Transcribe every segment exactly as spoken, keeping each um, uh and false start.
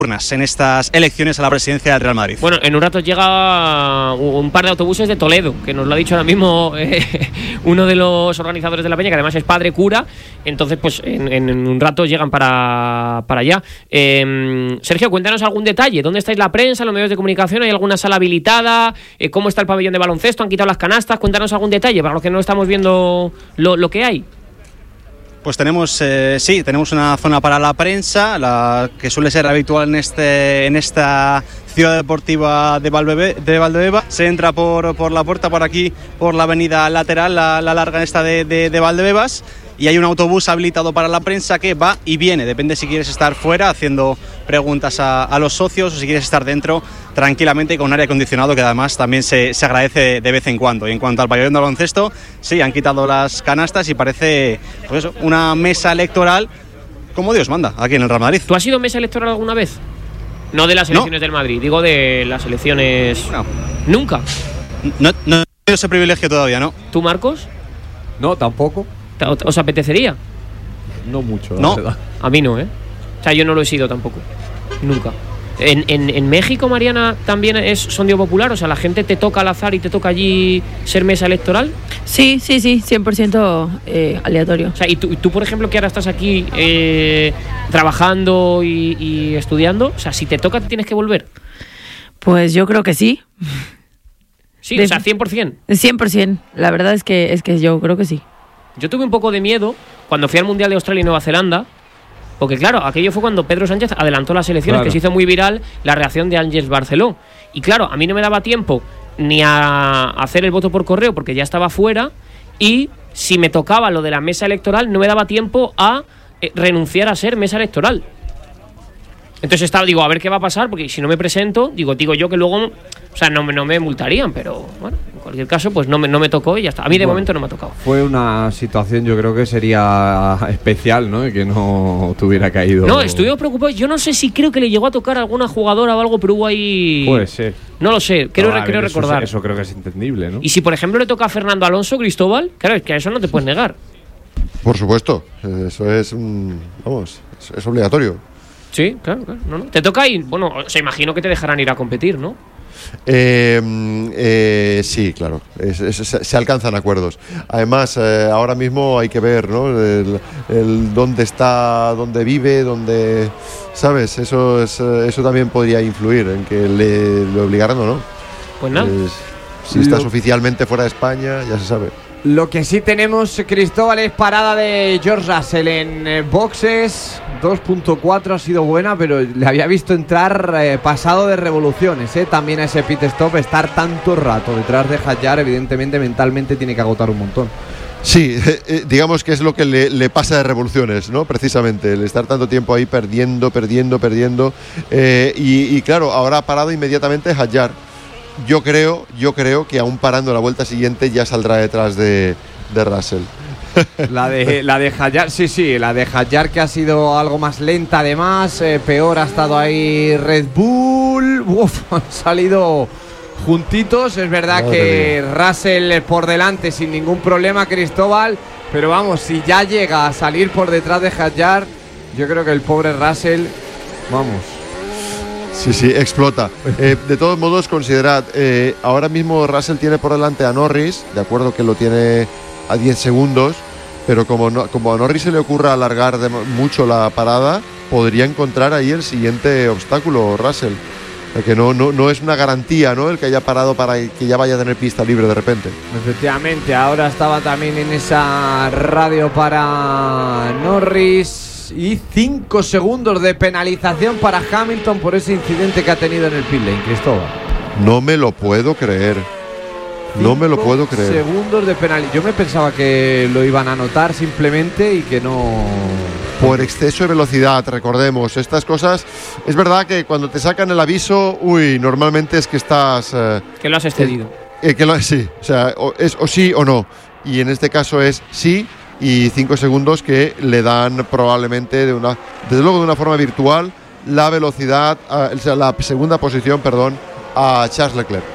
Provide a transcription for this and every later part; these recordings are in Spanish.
en estas elecciones a la presidencia del Real Madrid. Bueno, en un rato llega un par de autobuses de Toledo, que nos lo ha dicho ahora mismo eh, uno de los organizadores de la peña, que además es padre cura. Entonces, pues en, en un rato llegan para, para allá. Eh, Sergio, cuéntanos algún detalle. ¿Dónde estáis la prensa, los medios de comunicación? ¿Hay alguna sala habilitada? Eh, ¿Cómo está el pabellón de baloncesto? ¿Han quitado las canastas? Cuéntanos algún detalle para los que no estamos viendo lo, lo que hay. Pues tenemos, eh, sí, tenemos una zona para la prensa, la que suele ser habitual en este, en esta ciudad deportiva de, Valdebe, de Valdebeba. Se entra por, por la puerta, por aquí, por la avenida lateral, la, la larga esta de, de, de Valdebebas, y hay un autobús habilitado para la prensa que va y viene, depende si quieres estar fuera haciendo preguntas a, a los socios o si quieres estar dentro tranquilamente con un aire acondicionado, que además también se, se agradece de vez en cuando. Y en cuanto al pabellón de baloncesto, sí, han quitado las canastas y parece, pues eso, una mesa electoral como Dios manda aquí en el Real Madrid. ¿Tú has sido mesa electoral alguna vez? No de las elecciones no. del Madrid, digo de las elecciones... No. ¿Nunca? No, no, no he tenido ese privilegio todavía, ¿no? ¿Tú, Marcos? No, tampoco. ¿Os apetecería? No mucho, la no. verdad. A mí no, ¿eh? O sea, yo no lo he sido tampoco. Nunca. En, en, en México, Mariana, también es sondeo popular. O sea, la gente te toca al azar y te toca allí ser mesa electoral. Sí, sí, sí, cien por ciento eh, aleatorio. O sea, y tú, tú, por ejemplo, que ahora estás aquí eh, trabajando y, y estudiando, o sea, si te toca, ¿te tienes que volver? Pues yo creo que sí. Sí, de, o sea, cien por ciento. cien por ciento. La verdad es que, es que yo creo que sí. Yo tuve un poco de miedo cuando fui al Mundial de Australia y Nueva Zelanda, porque claro, aquello fue cuando Pedro Sánchez adelantó las elecciones, claro, que se hizo muy viral la reacción de Àngels Barceló. Y claro, a mí no me daba tiempo ni a hacer el voto por correo porque ya estaba fuera, y si me tocaba lo de la mesa electoral no me daba tiempo a eh, renunciar a ser mesa electoral. Entonces estaba, digo, a ver qué va a pasar, porque si no me presento, digo, digo yo que luego, o sea, no me, no me multarían, pero bueno, en cualquier caso, pues no me, no me tocó y ya está. A mí de bueno, momento no me ha tocado. Fue una situación, yo creo que sería especial, ¿no? Que no te hubiera caído. No, estuve preocupado. Yo no sé si creo que le llegó a tocar a alguna jugadora o algo, pero hubo ahí... Puede ser. No lo sé, creo, no, ver, creo eso, recordar. Eso creo que es entendible, ¿no? Y si, por ejemplo, le toca a Fernando Alonso, Cristóbal, claro, es que a eso no te puedes negar. Por supuesto, eso es, vamos, es obligatorio. Sí, claro, claro. No, no. Te toca ir, bueno, o sea, imagino que te dejarán ir a competir, ¿no? Eh, eh, sí, claro, es, es, se, se alcanzan acuerdos. Además, eh, ahora mismo hay que ver, ¿no? El, el dónde está, dónde vive, dónde, ¿sabes? Eso es, eso también podría influir en que le, le obligaran o no. Pues nada. Pues, si estás oficialmente fuera de España, ya se sabe. Lo que sí tenemos, Cristóbal, es parada de George Russell en eh, boxes. dos punto cuatro ha sido buena, pero le había visto entrar eh, pasado de revoluciones, ¿eh? También a ese pit stop, estar tanto rato detrás de Hadjar, evidentemente mentalmente tiene que agotar un montón. Sí, eh, digamos que es lo que le, le pasa de revoluciones, ¿no? Precisamente, el estar tanto tiempo ahí perdiendo, perdiendo, perdiendo. Eh, y, y claro, ahora ha parado inmediatamente Hadjar. Yo creo, yo creo que aún parando la vuelta siguiente ya saldrá detrás de, de Russell. La de la de Hadjar, sí, sí, la de Hadjar, que ha sido algo más lenta además, eh, peor ha estado ahí Red Bull. Uf, han salido juntitos, es verdad. Madre que mía. Russell por delante sin ningún problema, Cristóbal, pero vamos, si ya llega a salir por detrás de Hadjar, yo creo que el pobre Russell, vamos. Sí, sí, explota. Eh, de todos modos, considerad, eh, ahora mismo Russell tiene por delante a Norris, de acuerdo que lo tiene a diez segundos, pero como, no, como a Norris se le ocurra alargar de mucho la parada, podría encontrar ahí el siguiente obstáculo, Russell. Que no, no, no es una garantía, ¿no? El que haya parado para que ya vaya a tener pista libre de repente. Efectivamente, ahora estaba también en esa radio para Norris. Y cinco segundos de penalización para Hamilton por ese incidente que ha tenido en el pit lane, Cristóbal. No me lo puedo creer. No me lo puedo creer. Segundos de penalización. Yo me pensaba que lo iban a anotar simplemente y que no... Por exceso de velocidad, recordemos. Estas cosas, es verdad que cuando te sacan el aviso, uy, normalmente es que estás... Eh, que lo has excedido. Eh, que lo, sí, o sea, o, es o sí o no. Y en este caso es sí, y cinco segundos que le dan probablemente, de una, desde luego de una forma virtual, la velocidad, uh, la segunda posición, perdón, a Charles Leclerc.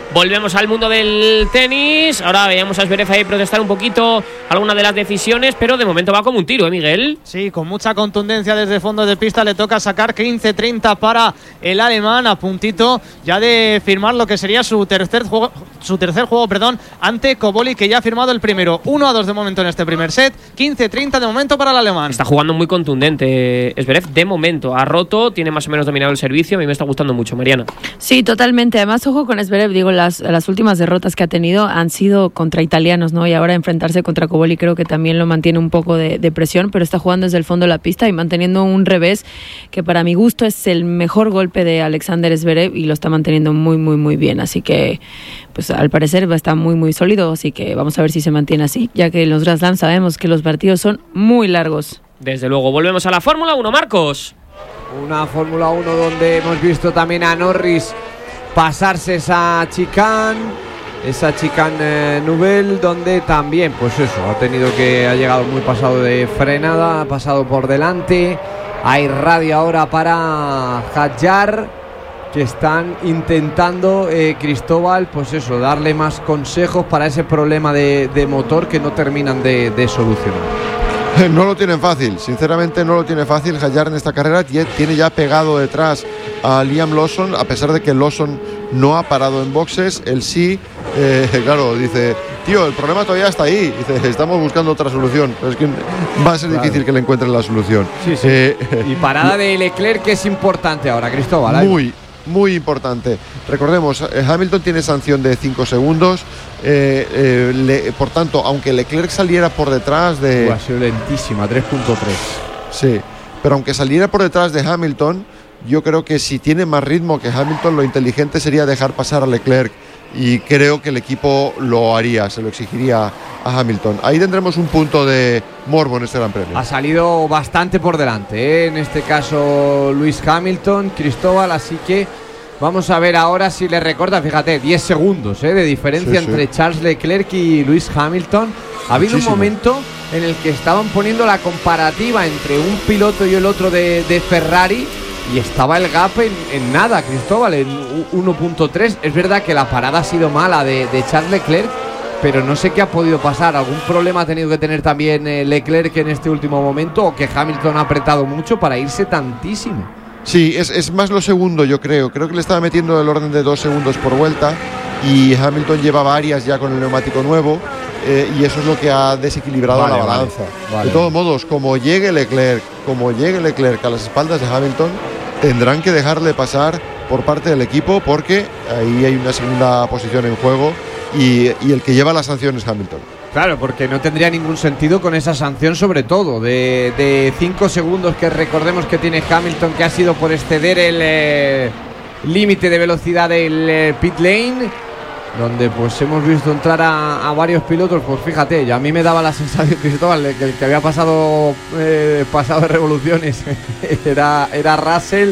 Volvemos al mundo del tenis. Ahora veíamos a Zverev ahí protestar un poquito algunas de las decisiones, pero de momento va como un tiro, ¿eh, Miguel? Sí, con mucha contundencia desde fondo de pista. Le toca sacar quince treinta para el alemán, a puntito ya de firmar lo que sería su tercer juego, su tercer juego, perdón, ante Koboli, que ya ha firmado el primero. uno a dos de momento en este primer set. quince treinta de momento para el alemán. Está jugando muy contundente Zverev de momento. Ha roto, tiene más o menos dominado el servicio. A mí me está gustando mucho, Mariana. Sí, totalmente. Además, ojo con Zverev, digo, las, las últimas derrotas que ha tenido han sido contra italianos, ¿no? Y ahora enfrentarse contra Koboli creo que también lo mantiene un poco de, de presión, pero está jugando desde el fondo de la pista y manteniendo un revés que para mi gusto es el mejor golpe de Alexander Zverev y lo está manteniendo muy, muy, muy bien. Así que, pues al parecer va a estar muy, muy sólido, así que vamos a ver si se mantiene así, ya que en los Grand Slam sabemos que los partidos son muy largos. Desde luego, volvemos a la Fórmula uno, Marcos. Una Fórmula uno donde hemos visto también a Norris pasarse esa chicane, esa chicane eh, Nouvelle, donde también, pues eso, ha tenido que, ha llegado muy pasado de frenada, ha pasado por delante. Hay radio ahora para Hadjar, que están intentando, eh, Cristóbal, pues eso, darle más consejos para ese problema de, de motor que no terminan de, de solucionar. No lo tienen fácil, sinceramente no lo tiene fácil Hadjar en esta carrera. Tiene ya pegado detrás a Liam Lawson, a pesar de que Lawson no ha parado en boxes, él sí, eh, claro, dice, tío, el problema todavía está ahí, dice, estamos buscando otra solución, pero es que va a ser claro. difícil que le encuentren la solución. Sí, sí. Eh, y parada de Leclerc, que es importante ahora, Cristóbal. Muy, muy importante. Recordemos, Hamilton tiene sanción de cinco segundos, eh, eh, le, por tanto, aunque Leclerc saliera por detrás de... Uh, ha sido lentísima, tres punto tres. Sí, pero aunque saliera por detrás de Hamilton, yo creo que si tiene más ritmo que Hamilton, lo inteligente sería dejar pasar a Leclerc, y creo que el equipo lo haría, se lo exigiría a Hamilton. Ahí tendremos un punto de morbo en este Gran Premio. Ha salido bastante por delante, ¿eh? En este caso Lewis Hamilton, Cristóbal, así que vamos a ver ahora si le recorta, fíjate, diez segundos ¿eh? de diferencia sí, entre sí. Charles Leclerc y Lewis Hamilton. Ha habido Muchísimo. un momento en el que estaban poniendo la comparativa entre un piloto y el otro de, de Ferrari, y estaba el gap en, en nada, Cristóbal, en uno punto tres. Es verdad que la parada ha sido mala de, de Charles Leclerc, pero no sé qué ha podido pasar. ¿Algún problema ha tenido que tener también eh, Leclerc en este último momento, o que Hamilton ha apretado mucho para irse tantísimo? Sí, es, es más lo segundo, yo creo. Creo que le estaba metiendo el orden de dos segundos por vuelta, y Hamilton lleva varias ya con el neumático nuevo, eh, y eso es lo que ha desequilibrado vale, la balanza. Vale, vale. De todos modos, como llegue Leclerc, como llegue Leclerc a las espaldas de Hamilton, tendrán que dejarle pasar por parte del equipo, porque ahí hay una segunda posición en juego, y, y el que lleva la sanción es Hamilton. Claro, porque no tendría ningún sentido con esa sanción, sobre todo de cinco segundos que recordemos que tiene Hamilton, que ha sido por exceder el eh, límite de velocidad del eh, pit lane, donde pues hemos visto entrar a, a varios pilotos. Pues fíjate, y a mí me daba la sensación, Cristóbal, de que el que había pasado eh, pasado de revoluciones era, era Russell,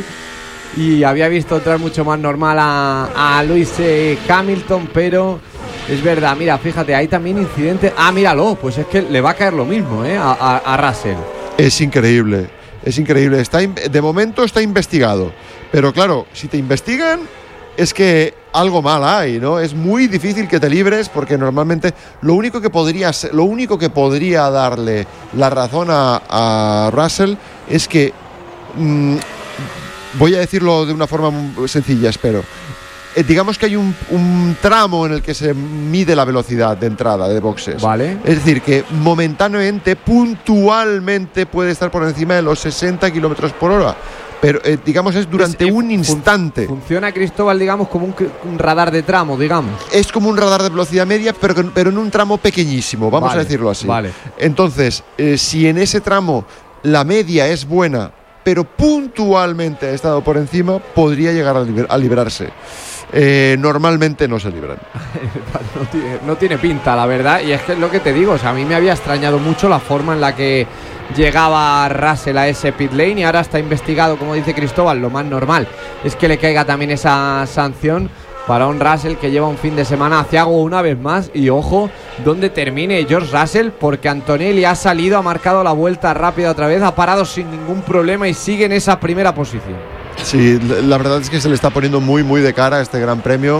y había visto entrar mucho más normal a, a Lewis eh, Hamilton, pero es verdad, mira, fíjate, hay también incidentes. Ah, míralo, pues es que le va a caer lo mismo eh, a, a, a Russell. Es increíble, es increíble. Está, de momento está investigado, pero claro, si te investigan es que algo mal hay, ¿no? Es muy difícil que te libres, porque normalmente lo único que podría, lo único que podría darle la razón a, a Russell es que, mmm, voy a decirlo de una forma sencilla, espero. Eh, digamos que hay un, un tramo en el que se mide la velocidad de entrada de boxes. Vale. Es decir, que momentáneamente, puntualmente puede estar por encima de los sesenta kilómetros por hora. Pero eh, digamos es durante es, un instante. Funciona, Cristóbal, digamos como un, un radar de tramo, digamos. Es como un radar de velocidad media, pero, pero en un tramo pequeñísimo, vamos vale, a decirlo así. Vale. Entonces, eh, si en ese tramo la media es buena, pero puntualmente ha estado por encima, podría llegar a, liber, a librarse. Eh, normalmente no se libran. no, tiene, no tiene pinta, la verdad. Y es que es lo que te digo, o sea, a mí me había extrañado mucho la forma en la que llegaba Russell a ese pit lane, y ahora está investigado, como dice Cristóbal. Lo más normal es que le caiga también esa sanción para un Russell que lleva un fin de semana aciago una vez más. Y ojo donde termine George Russell, porque Antonelli ha salido, ha marcado la vuelta rápida otra vez, ha parado sin ningún problema y sigue en esa primera posición. Sí, la verdad es que se le está poniendo muy muy de cara a este Gran Premio.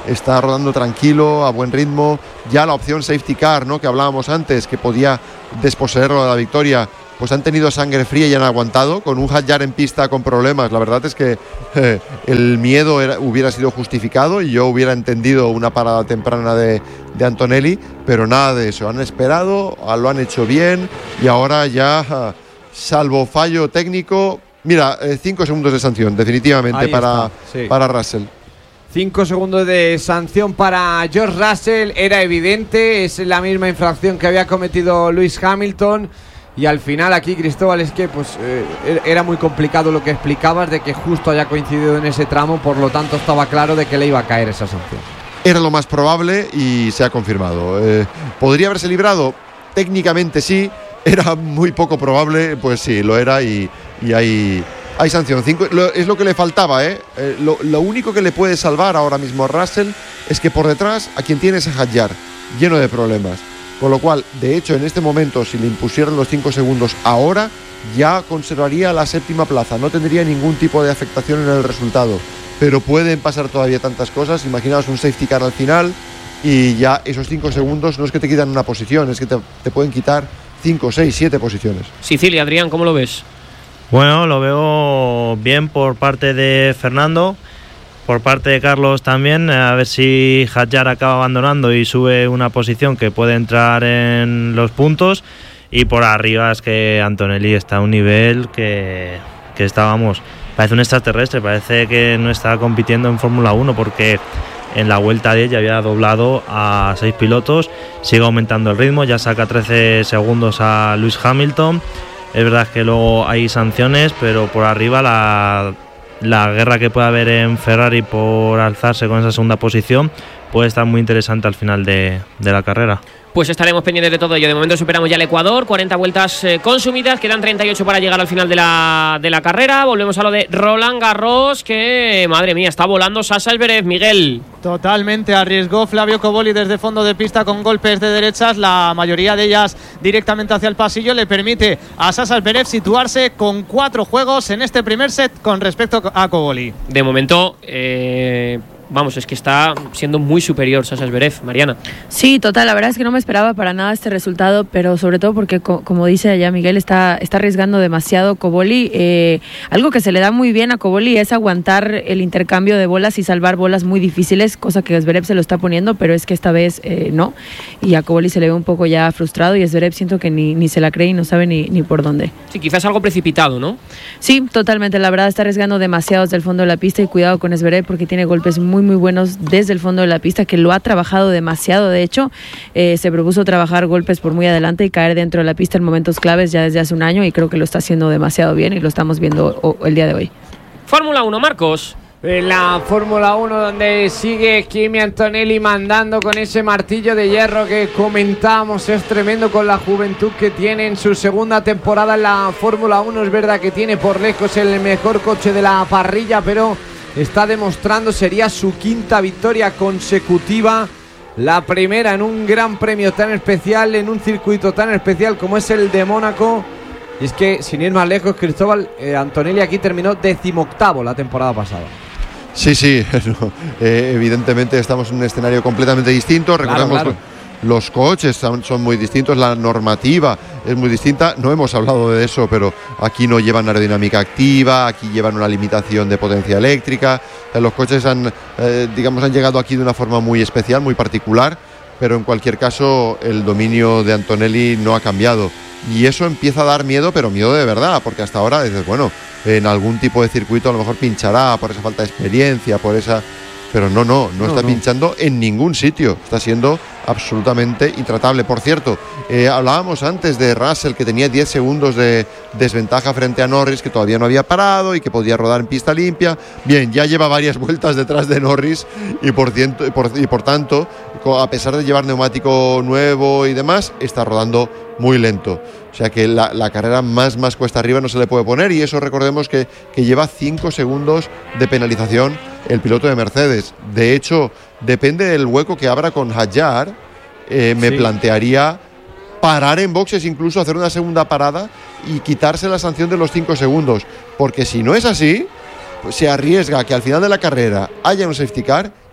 está rodando tranquilo, a buen ritmo. Ya la opción safety car, ¿no?, que hablábamos antes, que podía desposeerlo de la victoria, pues han tenido sangre fría y han aguantado, con un Hadjar en pista con problemas. La verdad es que eh, el miedo era, hubiera sido justificado y yo hubiera entendido una parada temprana de, de Antonelli, pero nada de eso. Han esperado, lo han hecho bien y ahora ya, salvo fallo técnico, mira, eh, cinco segundos de sanción, definitivamente, para, sí. para Russell. Cinco segundos de sanción para George Russell, era evidente, es la misma infracción que había cometido Lewis Hamilton. Y al final aquí, Cristóbal, es que pues eh, era muy complicado lo que explicabas de que justo haya coincidido en ese tramo, por lo tanto estaba claro de que le iba a caer esa sanción. Era lo más probable y se ha confirmado. Eh, ¿Podría haberse librado? Técnicamente sí, era muy poco probable, pues sí, lo era y, y hay, hay sanción. Cinco, lo, es lo que le faltaba, ¿eh? eh lo, lo único que le puede salvar ahora mismo a Russell es que por detrás a quien tiene es a Hadjar, lleno de problemas. Con lo cual, de hecho, en este momento, si le impusieran los cinco segundos ahora, ya conservaría la séptima plaza. No tendría ningún tipo de afectación en el resultado. Pero pueden pasar todavía tantas cosas. Imaginaos un safety car al final y ya esos cinco segundos no es que te quitan una posición, es que te, te pueden quitar cinco, seis, siete posiciones. Sicilia, Adrián, ¿cómo lo ves? Bueno, lo veo bien por parte de Fernando. Por parte de Carlos también, a ver si Hadjar acaba abandonando y sube una posición que puede entrar en los puntos. Y por arriba es que Antonelli está a un nivel que, que está, vamos, parece un extraterrestre, parece que no está compitiendo en Fórmula uno, porque en la vuelta diez ya había doblado a seis pilotos, sigue aumentando el ritmo, ya saca trece segundos a Lewis Hamilton. Es verdad que luego hay sanciones, pero por arriba la... la guerra que puede haber en Ferrari por alzarse con esa segunda posición puede estar muy interesante al final de, de la carrera. Pues estaremos pendientes de todo ello. De momento superamos ya el Ecuador, cuarenta vueltas eh, consumidas, quedan treinta y ocho para llegar al final de la, de la carrera. Volvemos a lo de Roland Garros, que, madre mía, está volando Sasha Zverev, Miguel. Totalmente, arriesgó Flavio Cobolli desde fondo de pista con golpes de derechas, la mayoría de ellas directamente hacia el pasillo. Le permite a Sasha Zverev situarse con cuatro juegos en este primer set con respecto a Cobolli. De momento, eh... vamos, es que está siendo muy superior Sasha Zverev, Mariana. Sí, total, la verdad es que no me esperaba para nada este resultado, pero sobre todo porque, co- como dice allá Miguel, está, está arriesgando demasiado Cobolli. Eh, algo que se le da muy bien a Cobolli es aguantar el intercambio de bolas y salvar bolas muy difíciles, cosa que Zverev se lo está poniendo, pero es que esta vez eh, no, y a Cobolli se le ve un poco ya frustrado, y Zverev siento que ni, ni se la cree y no sabe ni, ni por dónde. Sí, quizás algo precipitado, ¿no? Sí, totalmente, la verdad está arriesgando demasiado desde el fondo de la pista, y cuidado con Zverev porque tiene golpes muy muy buenos desde el fondo de la pista, que lo ha trabajado demasiado. De hecho, eh, se propuso trabajar golpes por muy adelante y caer dentro de la pista en momentos claves ya desde hace un año, y creo que lo está haciendo demasiado bien y lo estamos viendo o, el día de hoy. Fórmula uno, Marcos. En la Fórmula uno, donde sigue Kimi Antonelli mandando con ese martillo de hierro que comentábamos, es tremendo con la juventud que tiene en su segunda temporada en la Fórmula uno. Es verdad que tiene por lejos el mejor coche de la parrilla, pero está demostrando, sería su quinta victoria consecutiva, la primera en un gran premio tan especial, en un circuito tan especial como es el de Mónaco. Y es que, sin ir más lejos, Cristóbal, eh, Antonelli aquí terminó decimoctavo la temporada pasada. Sí, sí, no, eh, evidentemente estamos en un escenario completamente distinto. Recordemos claro, claro. Los coches son, son muy distintos, la normativa es muy distinta. No hemos hablado de eso, pero aquí no llevan aerodinámica activa, aquí llevan una limitación de potencia eléctrica. Los coches han, eh, digamos, han llegado aquí de una forma muy especial, muy particular, pero en cualquier caso el dominio de Antonelli no ha cambiado. Y eso empieza a dar miedo, pero miedo de verdad, porque hasta ahora dices, bueno, en algún tipo de circuito a lo mejor pinchará por esa falta de experiencia, por esa... Pero no, no, no, no está no. pinchando en ningún sitio. Está siendo absolutamente intratable. Por cierto, eh, hablábamos antes de Russell, que tenía diez segundos de desventaja frente a Norris, que todavía no había parado y que podía rodar en pista limpia. Bien, ya lleva varias vueltas detrás de Norris y por, ciento, y por, y por tanto, a pesar de llevar neumático nuevo y demás, está rodando muy lento. O sea que la, la carrera más, más cuesta arriba no se le puede poner, y eso recordemos que, que lleva cinco segundos de penalización el piloto de Mercedes. De hecho, depende del hueco que abra con Hadjar, eh, me sí. plantearía parar en boxes, incluso hacer una segunda parada y quitarse la sanción de los cinco segundos, porque si no es así, pues se arriesga que al final de la carrera haya un safety car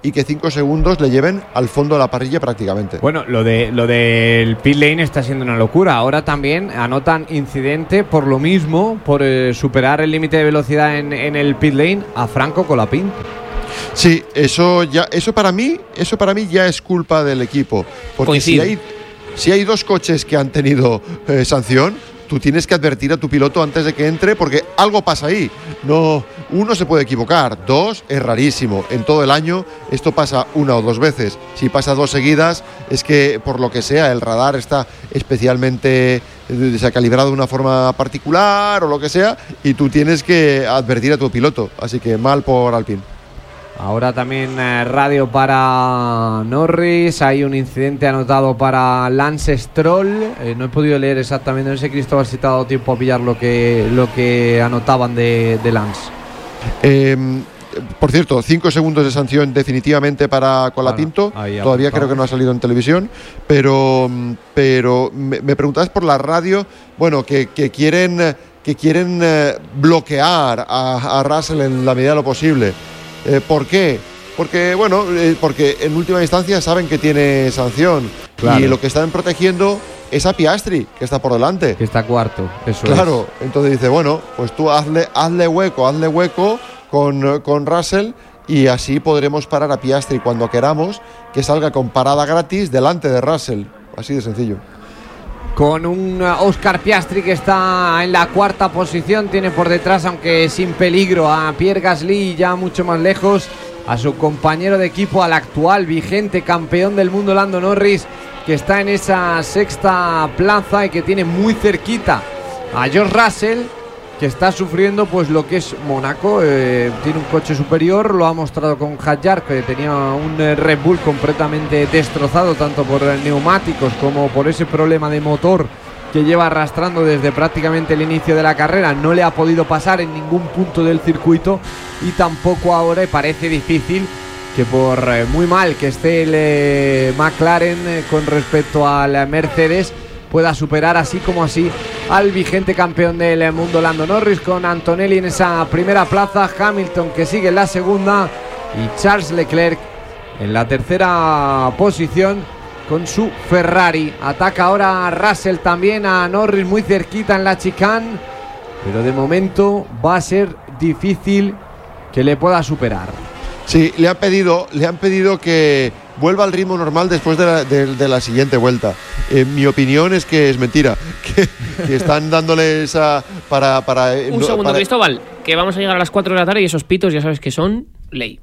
y que cinco segundos le lleven al fondo de la parrilla prácticamente. Bueno, lo de lo del pit lane está siendo una locura. Ahora también anotan incidente por lo mismo, por eh, superar el límite de velocidad en, en el pit lane a Franco Colapinto. Sí, eso ya, eso para mí, eso para mí ya es culpa del equipo, porque si hay, si hay dos coches que han tenido eh, sanción, tú tienes que advertir a tu piloto antes de que entre, porque algo pasa ahí. No, uno se puede equivocar, dos es rarísimo. En todo el año esto pasa una o dos veces. Si pasa dos seguidas, es que por lo que sea el radar está especialmente descalibrado de una forma particular o lo que sea, y tú tienes que advertir a tu piloto. Así que mal por Alpine. Ahora también eh, radio para Norris. Hay un incidente anotado para Lance Stroll. Eh, no he podido leer exactamente, no sé, Cristóbal, si te ha dado tiempo a pillar lo que, lo que anotaban de, de Lance. Eh, por cierto, cinco segundos de sanción definitivamente para Colapinto. Bueno, todavía creo que no ha salido en televisión, pero, pero me, me preguntabas por la radio, bueno, que, que quieren, que quieren eh, bloquear a, a Russell en la medida de lo posible. Eh, ¿Por qué? Porque, bueno, eh, porque en última instancia saben que tiene sanción. Claro. Y lo que están protegiendo es a Piastri, que está por delante. Que está cuarto, eso Claro, es. Entonces dice, bueno, pues tú hazle, hazle hueco, hazle hueco con, con Russell, y así podremos parar a Piastri cuando queramos, que salga con parada gratis delante de Russell. Así de sencillo. Con un Oscar Piastri que está en la cuarta posición, tiene por detrás, aunque sin peligro, a Pierre Gasly, ya mucho más lejos, a su compañero de equipo, al actual vigente campeón del mundo Lando Norris, que está en esa sexta plaza y que tiene muy cerquita a George Russell, que está sufriendo pues lo que es Mónaco. Eh, tiene un coche superior, lo ha mostrado con Hadjar, que tenía un eh, Red Bull completamente destrozado, tanto por eh, neumáticos como por ese problema de motor que lleva arrastrando desde prácticamente el inicio de la carrera. No le ha podido pasar en ningún punto del circuito, y tampoco ahora, y parece difícil que por eh, muy mal que esté el eh, McLaren eh, con respecto al Mercedes, pueda superar así como así al vigente campeón del mundo Lando Norris, con Antonelli en esa primera plaza, Hamilton que sigue en la segunda y Charles Leclerc en la tercera posición con su Ferrari. Ataca ahora a Russell también a Norris muy cerquita en la chicane, pero de momento va a ser difícil que le pueda superar. Sí, le han pedido, le han pedido que vuelva al ritmo normal después de la, de, de la siguiente vuelta. Eh, mi opinión es que es mentira, que, que están dándole esa para para un no, segundo, para... Cristóbal, que vamos a llegar a las cuatro de la tarde y esos pitos ya sabes que son ley.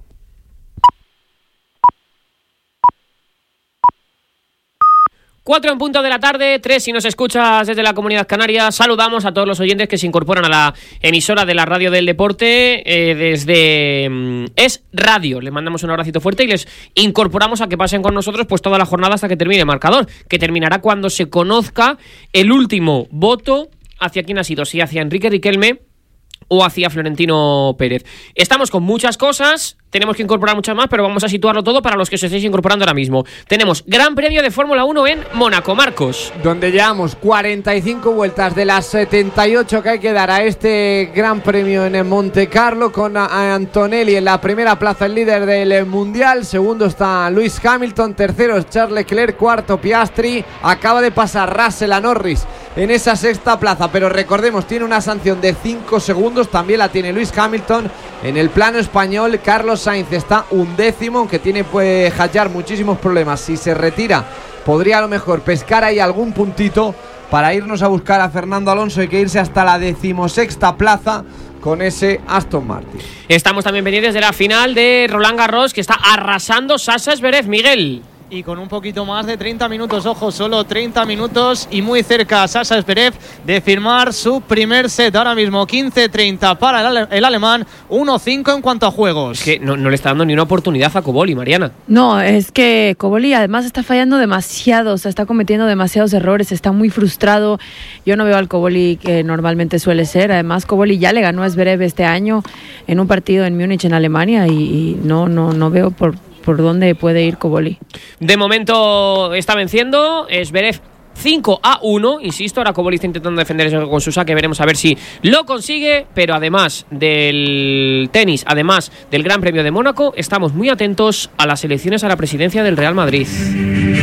Cuatro en punto de la tarde, tres si nos escuchas desde la Comunidad Canaria. Saludamos a todos los oyentes que se incorporan a la emisora de la Radio del Deporte eh, desde mm, Es Radio. Les mandamos un abracito fuerte y les incorporamos a que pasen con nosotros pues toda la jornada hasta que termine el marcador, que terminará cuando se conozca el último voto hacia quién ha sido, si hacia Enrique Riquelme o hacia Florentino Pérez. Estamos con muchas cosas, tenemos que incorporar muchas más, pero vamos a situarlo todo para los que os estéis incorporando ahora mismo. Tenemos Gran Premio de Fórmula uno en Mónaco, Marcos. Donde llevamos cuarenta y cinco vueltas de las setenta y ocho que hay que dar a este Gran Premio en Monte Carlo, con Antonelli en la primera plaza, el líder del Mundial. Segundo está Lewis Hamilton, tercero es Charles Leclerc, cuarto Piastri. Acaba de pasar Russell a Norris en esa sexta plaza, pero recordemos, tiene una sanción de cinco segundos, también la tiene Lewis Hamilton. En el plano español, Carlos Sainz está undécimo, aunque tiene pues Hadjar muchísimos problemas. Si se retira, podría a lo mejor pescar ahí algún puntito para irnos a buscar a Fernando Alonso. Hay que irse hasta la decimosexta plaza con ese Aston Martin. Estamos también pendientes de la final de Roland Garros, que está arrasando Sasha Zverev, Miguel. Y con un poquito más de treinta minutos, ojo, solo treinta minutos, y muy cerca Sasha Zverev de firmar su primer set. Ahora mismo quince treinta para el, ale- el alemán, uno cinco en cuanto a juegos. Es que no, no le está dando ni una oportunidad a Koboli, Mariana. No, es que Koboli además está fallando demasiado, o sea, está cometiendo demasiados errores, está muy frustrado. Yo no veo al Koboli que normalmente suele ser. Además, Koboli ya le ganó a Zverev este año en un partido en Múnich, en Alemania, y, y no, no, no veo por... ¿Por dónde puede ir Koboli? De momento está venciendo Zverev cinco a uno. Insisto, ahora Koboli está intentando defender eso con su saque. Veremos a ver si lo consigue. Pero además del tenis, además del Gran Premio de Mónaco, estamos muy atentos a las elecciones a la presidencia del Real Madrid.